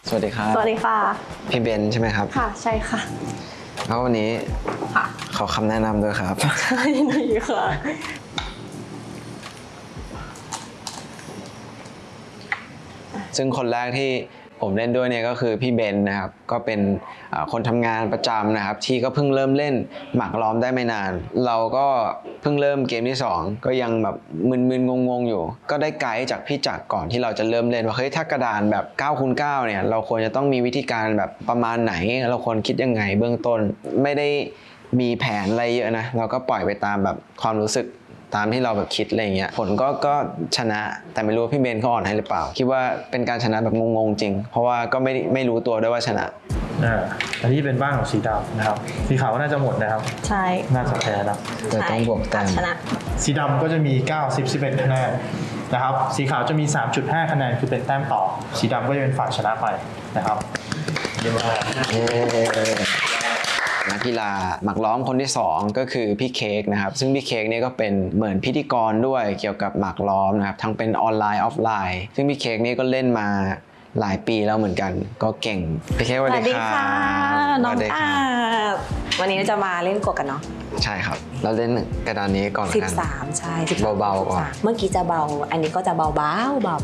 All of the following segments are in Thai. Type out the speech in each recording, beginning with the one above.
สวัสดีครับสวัสดีค่ะพี่เบนใช่ไหมครับค่ะใช่ค่ะแล้ววันนี้ค่ะขอคำแนะนำด้วยครับใช่ดีค่ะซึ่งคนแรกที่ผมเล่นด้วยเนี่ยก็คือพี่เบนนะครับก็เป็นคนทำงานประจำนะครับที่ก็เพิ่งเริ่มเล่นหมากล้อมได้ไม่นานเราก็เพิ่งเริ่มเกมที่2ก็ยังแบบมึนๆงงๆอยู่ก็ได้ไกด์จากพี่จักรก่อนที่เราจะเริ่มเล่นว่าเฮ้ยถ้ากระดานแบบ9x9เนี่ยเราควรจะต้องมีวิธีการแบบประมาณไหนเราควรคิดยังไงเบื้องต้นไม่ได้มีแผนอะไรเยอะนะเราก็ปล่อยไปตามแบบความรู้สึกตามที่เราแบบคิดอะไรเงี้ยผลก็ชนะแต่ไม่รู้ว่าพี่เบนเขาอ่อนให้หรือเปล่าคิดว่าเป็นการชนะแบบงงๆจริงเพราะว่าก็ไม่รู้ตัวด้วยว่าชนะอันนี้เป็นบ้านของสีดำนะครับสีขาวน่าจะหมดนะครับใช่น่าจะแพ้นะแต่ต้องบวกแต้มชนะสีดำก็จะมี9 10 11คะแนนนะครับสีขาวจะมี 3.5 คะแนนคือเป็นแต้มต่อสีดำก็จะเป็นฝ่ายชนะไปนะครับเยี่ยมมากนักกีฬาหมากล้อมคนที่2ก็คือพี่เค้กนะครับซึ่งพี่เค้กเนี่ยก็เป็นเหมือนพิธีกรด้วยเกี่ยวกับหมากล้อมนะครับทั้งเป็นออนไลน์ออฟไลน์ซึ่งพี่เค้กนี่ก็เล่นมาหลายปีแล้วเหมือนกันก็เก่งพี่เค้กสวัสดีค่ะน้องอาบวันนี้จะมาเล่นกดกันเนาะใช่ครับเราเล่นกระดานนี้ก่อนกัน 13ใช่เบาๆก่อนเมื่อกี้จะเบาอันนี้ก็จะเบากว่า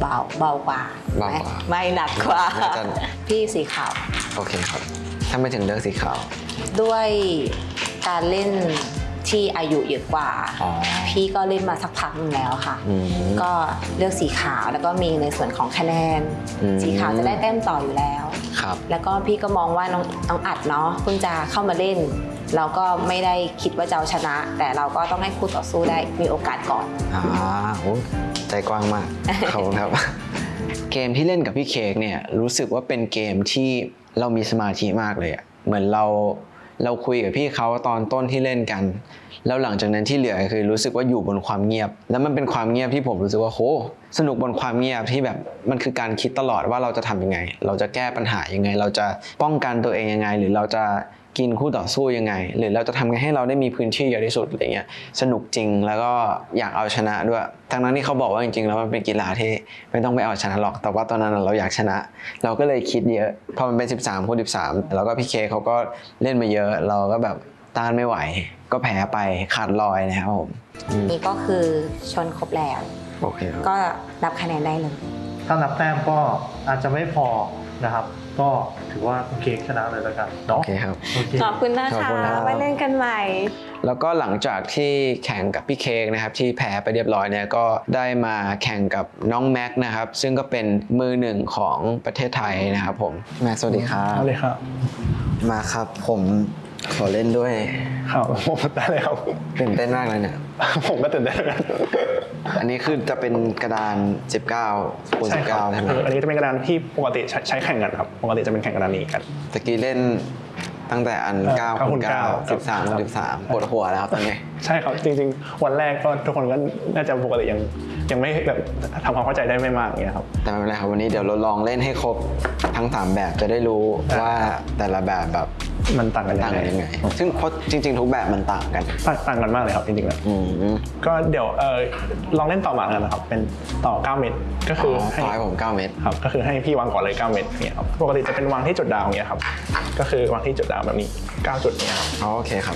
ไม่หนักกว่าพี่สีขาวโอเคครับถ้าไม่ถึงเลือกสีขาวด้วยการเล่นที่อายุเยอะกว่าพี่ก็เล่นมาสักพักนึงแล้วค่ะก็เลือกสีขาวแล้วก็มีในส่วนของคะแนนสีขาวจะได้แต้มต่ออยู่แล้วแล้วก็พี่ก็มองว่าน้องอัดเนาะเพิ่งจะเข้ามาเล่นเราก็ไม่ได้คิดว่าจะเอาชนะแต่เราก็ต้องให้คู่ต่อสู้ได้มีโอกาสก่อนโอ้ใจกว้างมากขอบคุณครับเกมที่เล่นกับพี่เค้กเนี่ยรู้สึกว่าเป็นเกมที่เรามีสมาธิมากเลยอะเหมือนเราคุยกับพี่เขาตอนต้นที่เล่นกันแล้วหลังจากนั้นที่เหลือคือรู้สึกว่าอยู่บนความเงียบแล้วมันเป็นความเงียบที่ผมรู้สึกว่าโหสนุกบนความเงียบที่แบบมันคือการคิดตลอดว่าเราจะทำยังไงเราจะแก้ปัญหายังไงเราจะป้องกันตัวเองยังไงหรือเราจะกินคู่ต่อสู้ยังไงหรือเราจะทำไงให้เราได้มีพื้นที่เยอะที่สุดอะไรเงี้ยสนุกจริงแล้วก็อยากเอาชนะด้วยทั้งนั้นที่เขาบอกว่าจริงๆแล้วมันเป็นกีฬาที่ไม่ต้องไปเอาชนะหรอกแต่ว่าตอนนั้นเราอยากชนะเราก็เลยคิดเยอะพอมันเป็น13x13แล้วก็พี่เคเขาก็เล่นมาเยอะเราก็แบบต้านไม่ไหวก็แพ้ไปขาดลอยนะครับผมนี่ก็คือชนครบแล้วโอเคก็นับคะแนนได้เลยถ้านับแต้มก็อาจจะไม่พอนะครับก็ถือว่าคุณเค้กชนะเลยแล้วกันเนาะโอเคครับขอบคุณนะคะไว้เล่นกันใหม่แล้วก็หลังจากที่แข่งกับพี่เค้กนะครับที่แพ้ไปเรียบร้อยเนี่ยก็ได้มาแข่งกับน้องแม็กนะครับซึ่งก็เป็นมือ1ของประเทศไทยนะครับผมแม็กสวัสดีครับสวัสดีครับมาครับผมขอเล่นด้วยครับผมได้เลยครับตื่นเต้นมากเลยเนี่ยผมก็ตื่นเต้นกันอันนี้คือจะเป็นกระดาน19x19ใช่ไหมอันนี้จะเป็นกระดานที่ปกติใช้แข่งกันครับปกติจะเป็นแข่งกระดานนี้กันตะกี้เล่นตั้งแต่อัน9x9 13x13ปวดหัวแล้วตอนนี้ใช่ครับจริงๆวันแรกก็ทุกคนก็น่าจะปกติยังไม่แบบทำความเข้าใจได้ไม่มากอย่างเงี้ยครับแต่ไม่เป็นไรครับวันนี้เดี๋ยวเราลองเล่นให้ครบทั้ง3แบบจะได้รู้ว่าแต่ละแบบแบบมันต่างกันยังไงซึ่งเพราะจริงๆทุกแบบมันต่างกันมากเลยครับจริงๆแล้วก็เดี๋ยวลองเล่นต่อหมากกันนะครับเป็นต่อ9เม็ดก็คือให้ผม9เม็ดครับก็คือให้พี่วางก่อนเลย9เม็ดเนี่ยครับปกติจะเป็นวางที่จุดดาวเนี่ยครับก็คือวางที่จุดดาวแบบนี้9จุดเนี่ยครับโอเคครับ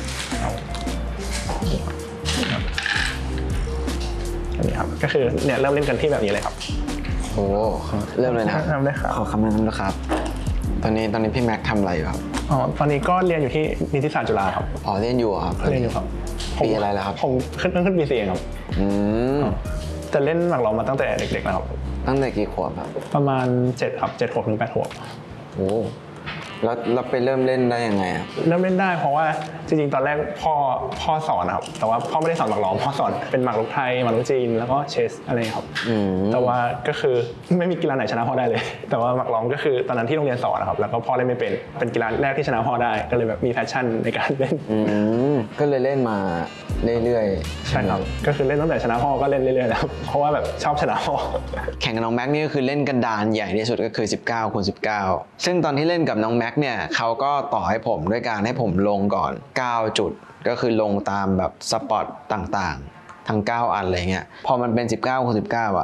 อันนี้ครับก็คือเนี่ยเริ่มเล่นกันที่แบบนี้เลยครับโอ้เริ่มเลยนะทำได้ครับขอคำแนะนำนะครับตอนนี้พี่แม็กทำอะไรอยู่ครับตอนนี้ก็เรียนอยู่ที่นิติศาสตร์จุฬาครับเรียนอยู่ครับเรียนอยู่ครับปีอะไรแล้วครับผมขึ้นปี4ครับจะเล่นหมากล้อมมาตั้งแต่เด็กๆนะครับตั้งแต่กี่ขวบครับประมาณ7ครับ7 ขวบถึง8 ขวบโอ้แล้วเราไปเริ่มเล่นได้ยังไงครับเริ่มเล่นได้เพราะว่าจริงๆตอนแรกพ่อสอนครับแต่ว่าพ่อไม่ได้สอนหมากล้อมพ่อสอนเป็นหมากรุกไทยหมากรุกจีนแล้วก็เชสอะไรครับแต่ว่าก็คือไม่มีกีฬาไหนชนะพ่อได้เลยแต่ว่าหมากล้อมก็คือตอนนั้นที่โรงเรียนสอนนะครับแล้วก็พ่อเล่นไม่เป็นกีฬาแรกที่ชนะพ่อได้ก็เลยแบบมีแพชชั่นในการเล่นก็เลยเล่นมาเรื่อยๆใช่ครับก็คือเล่นตั้งแต่ชนะพ่อก็เล่นเรื่อยๆแล้วเพราะว่าแบบชอบชนะพ่อแข่งกับน้องแม็กนี่ก็คือเล่นกันดานใหญ่ที่สุดก็คือ19x19ซึ่งตอนที่เล่นกับน้องแม็กเนี่ยเขาก็ต่อให้ผมด้วยการให้ผมลงก่อน9จุดก็คือลงตามแบบสปอตต่างๆทั้ง9อันอะไรเงี้ยพอมันเป็น19x19อ่ะ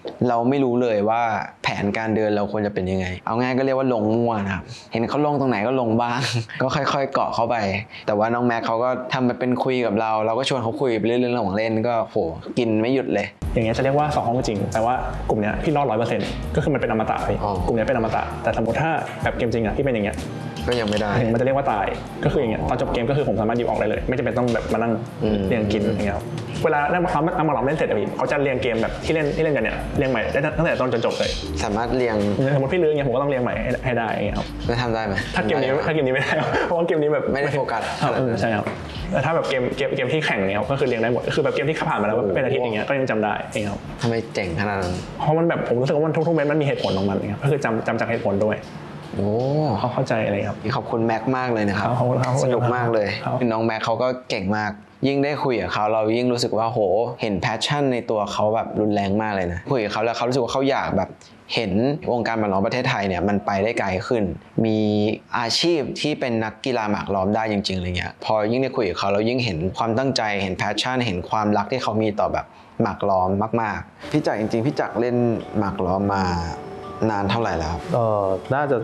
เราไม่รู้เลยว่าแผนการเดินเราควรจะเป็นยังไงเอาง่ายก็เรียกว่าลงมั่วนะครับเห็นเขาลงตรงไหนก็ลงบ้าง ก็ค่อยๆเกาะเข้าไปแต่ว่าน้องแม็กเขาก็ทำมาเป็นคุยกับเราก็ชวนเขาคุยไปเรื่อยๆระหว่างเล่นก็โหกินไม่หยุดเลยอย่างเงี้ยจะเรียกว่า2ห้องจริงแต่ว่ากลุ่มเนี้ยพี่รอด 100% ก็คือมันเป็นอมตะพี่กลุ่มเนี้ยเป็นอมตะแต่สมมติถ้าแบบเกมจริงอ่ะที่เป็นอย่างเงี้ยก็ยังไม่ได้มันจะเรียกว่าตายก็คืออย่างเงี้ยตอนจบเกมก็คือผมสามารถหยิบออกได้เลยไม่จำเป็นต้องแบบมานั่งเรียงกินอย่างเงี้ยเวลานั่งมาลองเล่นเสร็จพี่เขาจะเรียงเกมแบบที่เล่นกันเนี่ยเรียงใหม่ได้ตั้งแต่ต้นจนจบเลยสามารถเรียงสมมติพี่ลืมเงี้ยผมก็ต้องเรียงใหม่ให้ได้อย่างเงี้ยครับจะทำได้ไหมถ้าเกมนี้ไม่ได้เพราะว่าเกมนี้แบบไม่ได้โฟกัสใช่ครับแต่ถ้าแบบเกมที่แข่งเนี่ยก็คือเรียงได้หมดคือแบบเกมที่ผ่านมาแล้วเป็นอาทิตย์อย่างเงี้ยก็ยังจำได้เองครับทำไมเจ๋งขนาดนั้นเพราะมันแบบผมรู้สึกว่ามันทุกเม็ดมันมีเหตุผลของมันครับก็คือจำจากเหตุผลด้วยโอ้เขาเข้าใจอะไรครับขอบคุณแม็กมากเลยนะครับสนุกมากเลยน้องแม็กเขาก็เก่งมากยิ่งได้คุยกับเขาเรายิ่งรู้สึกว่าโหเห็นแพชชั่นในตัวเขาแบบรุนแรงมากเลยนะคุยกับเขาแล้วเขารู้สึกว่าเขาอยากแบบเห็นวงการหมากล้อมประเทศไทยเนี่ยมันไปได้ไกลขึ้นมีอาชีพที่เป็นนักกีฬาหมากล้อมได้จริงๆอะไรเงี้ยพอยิ่งได้คุยกับเขาเรายิ่งเห็นความตั้งใจเห็นแพชชั่นเห็นความรักที่เขามีต่อแบบหมากล้อมมากๆพี่จักรจริงๆพี่จักรเล่นหมากล้อมมานานเท่าไหร่แล้วครับน่าจะ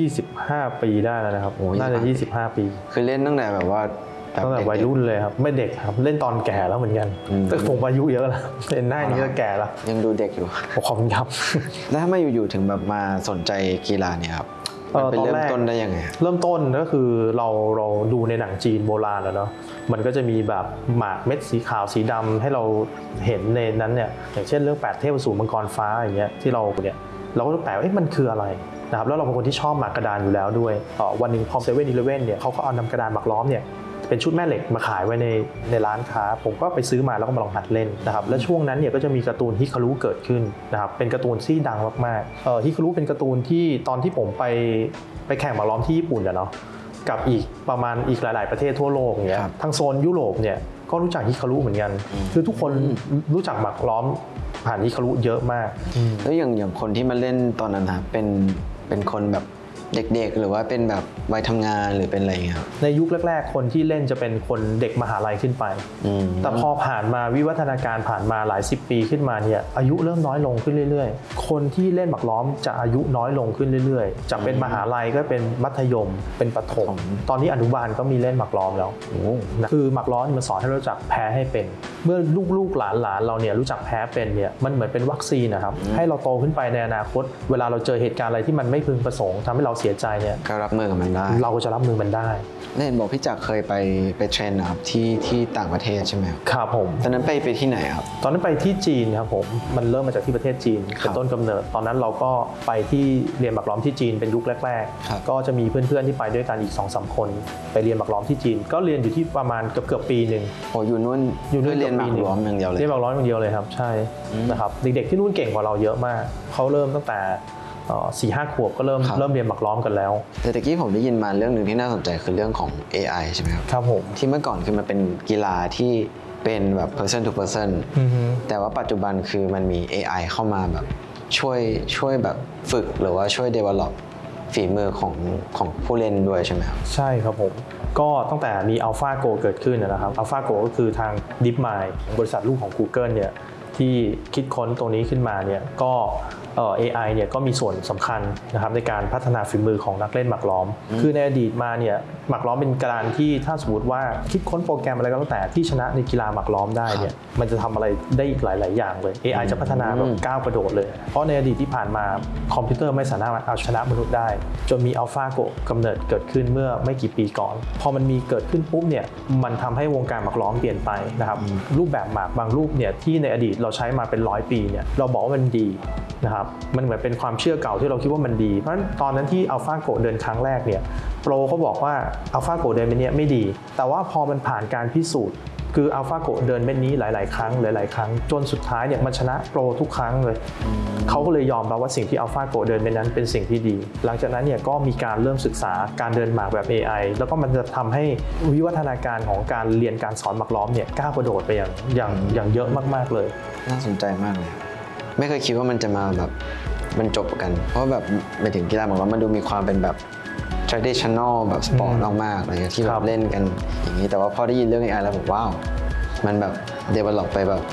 25ปีได้แล้วนะครับน่าจะ25ปีคือเล่นตั้งแต่แบบว่าตั้งแต่วัยรุ่นเลยครับไม่เด็กครับเล่นตอนแก่แล้วเหมือนกันแต่ผมอายุเยอะแล้วเล่นหน้านี้ก็แก่แล้วยังดูเด็กอยู่ขอบคุณครับแล้วถ้ามาอยู่ๆถึงแบบมาสนใจกีฬาเนี่ยครับเป็นเริ่มต้นได้ยังไงเริ่มต้นก็คือเราดูในหนังจีนโบราณแล้วเนาะมันก็จะมีแบบหมากเม็ดสีขาวสีดำให้เราเห็นในนั้นเนี่ยอย่างเช่นเรื่อง8เทพอสูรมังกรฟ้าอย่างเงี้ยที่เราก็แปลว่ามันคืออะไรนะครับแล้วเราเป็นคนที่ชอบหมากกระดานอยู่แล้วด้วยวันหนึ่งพอ7-Elevenเนี่ยเขาก็เอานำกระดานหมากล้อมเนี่ยเป็นชุดแม่เหล็กมาขายไว้ในร้านค้าผมก็ไปซื้อมาแล้วก็มาลองหัดเล่นนะครับและช่วงนั้นเนี่ยก็จะมีการ์ตูนฮิคารุเกิดขึ้นนะครับเป็นการ์ตูนที่ดังมากๆฮิคารุเป็นการ์ตูนที่ตอนที่ผมไปแข่งหมากล้อมที่ญี่ปุ่นเนาะกับอีกประมาณอีกหลายๆประเทศทั่วโลกเนี่ยทางโซนยุโรปเนี่ยก็รู้จักฮิคารุเหมือนกันคือทุกคนรู้จักหมากล้อมผ่านฮิคารุเยอะมากแล้วอย่างคนที่มาเล่นตอนนั้นครับเป็นคนแบบเด็กๆหรือว่าเป็นแบบวัยทำงานหรือเป็นอะไรเงี้ยครับในยุคแรกๆคนที่เล่นจะเป็นคนเด็กมหาลัยขึ้นไปแต่พอผ่านมาวิวัฒนาการผ่านมาหลาย10ปีขึ้นมาเนี่ยอายุเริ่มน้อยลงขึ้นเรื่อยๆคนที่เล่นหมากล้อมจะอายุน้อยลงขึ้นเรื่อยๆจากเป็นมหาลัยก็เป็นมัธยมเป็นประถมตอนนี้อนุบาลก็มีเล่นหมากล้อมแล้วคือหมากล้อมมันสอนให้เรารู้จักแพ้ให้เป็นเมื่อลูกๆหลานเราเนี่ยรู้จักแพ้เป็นเนี่ยมันเหมือนเป็นวัคซีนนะครับให้เราโตขึ้นไปในอนาคตเวลาเราเจอเหตุการณ์อะไรที่มันไม่พึงประสงค์ทำให้เราเสียใจเนี่ยก็รับมือกับมันได้เราก็จะรับมือมันได้เห็นบอกพี่จักรเคยไปเทรนนะครับที่ต่างประเทศใช่ไหมครับผมตอนนั้นไปที่ไหนครับตอนนั้นไปที่จีนครับผมมันเริ่มมาจากที่ประเทศจีนเป็นต้นกำเนิดตอนนั้นเราก็ไปที่เรียนหมากล้อมที่จีนเป็นยุคแรกๆก็จะมีเพื่อนๆที่ไปด้วยกันอีก 2-3 คนไปเรียนหมากล้อมที่จีนก็เรียนอยู่ที่ประมาณเกือบปีนึงโอ้อยู่นู่นเรียนหมากล้อมอย่างเดียวเลยเรียนหมากล้อมอย่างเดียวเลยครับใช่นะครับเด็กๆที่นู่นเก่งกว่าเราเยอะมากเขาเริ่มตั้งแต่4-5 ขวบก็เริ่มเรียนหมากล้อมกันแล้วแต่ตะกี้ผมได้ยินมาเรื่องหนึ่งที่น่าสนใจคือเรื่องของ AI ใช่ไหมครับครับผมที่เมื่อก่อนคือมันเป็นกีฬาที่เป็นแบบ person to person แต่ว่าปัจจุบันคือมันมี AI เข้ามาแบบช่วยแบบฝึกหรือว่าช่วย develop ฝีมือของผู้เล่นด้วยใช่ไหมครับใช่ครับผมก็ตั้งแต่มี AlphaGo เกิดขึ้นนะครับ AlphaGo ก็คือทาง DeepMind บริษัทลูกของ Google เนี่ยที่คิดค้นตรงนี้ขึ้นมาเนี่ยก็AI เนี่ยก็มีส่วนสำคัญนะครับในการพัฒนาฝีมือของนักเล่นหมากล้อมคือในอดีตมาเนี่ยหมากล้อมเป็นการที่ถ้าสมมติว่าคิดค้นโปรแกรมอะไรก็แล้วแต่ที่ชนะในกีฬาหมากล้อมได้เนี่ยมันจะทำอะไรได้อีกหลายๆอย่างเลย AI จะพัฒนาแบบก้าวกระโดดเลยเพราะในอดีตที่ผ่านมาคอมพิวเตอร์ไม่สามารถเอาชนะมนุษย์ได้จนมี AlphaGo กำเนิดเกิดขึ้นเมื่อไม่กี่ปีก่อนพอมันมีเกิดขึ้นปุ๊บเนี่ยมันทำให้วงการหมากล้อมเปลี่ยนไปนะครับรูปแบบหมากบางรูปเนี่ยที่ในอดีตเราใช้มาเป็น100 ปีเนี่ยเราบอกว่ามันดีนะครับมันเหมือนเป็นความเชื่อเก่าที่เราคิดว่ามันดีเพราะฉะนั้นตอนนั้นที่ AlphaGo เดินครั้งแรกเนี่ยโปรเขาบอกว่า AlphaGo เดินเม็ดนี้ไม่ดีแต่ว่าพอมันผ่านการพิสูจน์คือ AlphaGo เดินเม็ดนี้หลายๆครั้งจนสุดท้ายเนี่ยมันชนะโปรทุกครั้งเลยเขาก็เลยยอมรับว่าสิ่งที่ AlphaGo เดินเม็ดนั้นเป็นสิ่งที่ดีหลังจากนั้นเนี่ยก็มีการเริ่มศึกษาการเดินหมากแบบ AI แล้วก็มันจะทำให้วิวัฒนาการของการเรียนการสอนหมากล้อมเนี่ยก้าวกระโดดไปอย่างเยอะมากๆเลยน่าสนใจมากเลยไม่เคยคิดว่ามันจะมาแบบมันจบกันเพราะแบบไปถึงกีฬาหมากล้อมมันดูมีความเป็นแบบ traditional แบบสปอร์ตมากๆอะไรเงี้ยที่แบบเล่นกันอย่างนี้แต่ว่าพอได้ยินเรื่อง AI แล้วผมว้าวมันแบบ develop ไปแบบ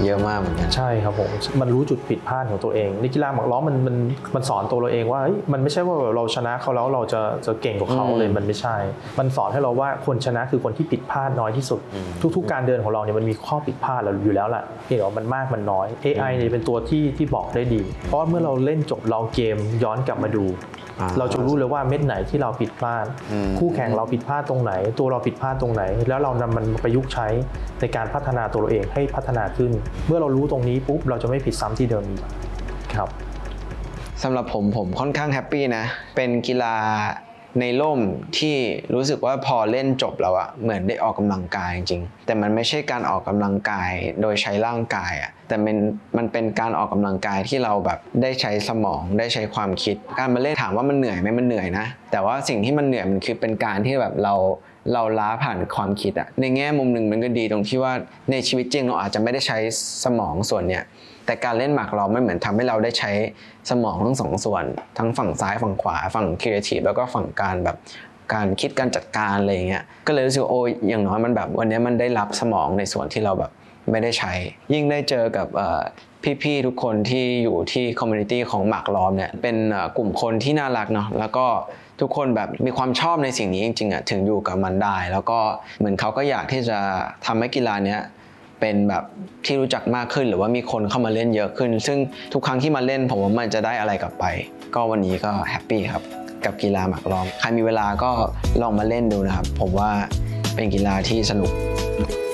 เยอะมากเหมือนกันใช่ครับผมมันรู้จุดผิดพลาดของตัวเองในกีฬาหมากล้อมมันสอนตัวเราเองว่ามันไม่ใช่ว่าเราชนะเขาแล้วเราจะเก่งกว่าเขาเลยมันไม่ใช่มันสอนให้เราว่าคนชนะคือคนที่ผิดพลาดน้อยที่สุดทุกๆการเดินของเราเนี่ยมันมีข้อผิดพลาดเราอยู่แล้วแหละที่เรามันมากมันน้อย AI เนี่ยเป็นตัวที่บอกได้ดีเพราะเมื่อเราเล่นจบเราเกมย้อนกลับมาดูเราจะรู้เลยว่าเม็ดไหนที่เราผิดพลาดคู่แข่งเราผิดพลาดตรงไหนตัวเราผิดพลาดตรงไหนแล้วเรานำมันประยุกต์ใช้ในการพัฒนาตัวเราเองให้พัฒนาขึ้นเมื่อเรารู้ตรงนี้ปุ๊บเราจะไม่ผิดซ้ำที่เดิมอีกครับสำหรับผมค่อนข้างแฮปปี้นะเป็นกีฬาในร่มที่รู้สึกว่าพอเล่นจบแล้วอะเหมือนได้ออกกำลังกายจริงๆแต่มันไม่ใช่การออกกำลังกายโดยใช้ร่างกายอะแต่มันเป็นการออกกำลังกายที่เราแบบได้ใช้สมองได้ใช้ความคิดการมาเล่นถามว่ามันเหนื่อยไหมมันเหนื่อยนะแต่ว่าสิ่งที่มันเหนื่อยมันคือเป็นการที่แบบเราล้าผ่านความคิดอะในแง่มุมหนึ่งมันก็ดีตรงที่ว่าในชีวิตจริงเราอาจจะไม่ได้ใช้สมองส่วนเนี้ยแต่การเล่นหมากล้อมมันเหมือนทำให้เราได้ใช้สมองทั้งสองส่วนทั้งฝั่งซ้ายฝั่งขวาฝั่งครีเอทีฟแล้วก็ฝั่งการแบบการคิดการจัดการอะไรอย่างเงี้ยก็เลยรู้สึกโอ้ยอย่างน้อยมันแบบวันนี้มันได้รับสมองในส่วนที่เราแบบไม่ได้ใช้ยิ่งได้เจอกับพี่ๆทุกคนที่อยู่ที่คอมมูนิตี้ของหมากล้อมเนี่ยเป็นกลุ่มคนที่น่ารักเนาะแล้วก็ทุกคนแบบมีความชอบในสิ่งนี้จริงๆอ่ะถึงอยู่กับมันได้แล้วก็เหมือนเขาก็อยากที่จะทำให้กีฬาเนี้ยเป็นแบบที่รู้จักมากขึ้นหรือว่ามีคนเข้ามาเล่นเยอะขึ้นซึ่งทุกครั้งที่มาเล่นผมว่ามันจะได้อะไรกลับไปก็วันนี้ก็แฮปปี้ครับกับกีฬาหมากล้อมใครมีเวลาก็ลองมาเล่นดูนะครับผมว่าเป็นกีฬาที่สนุก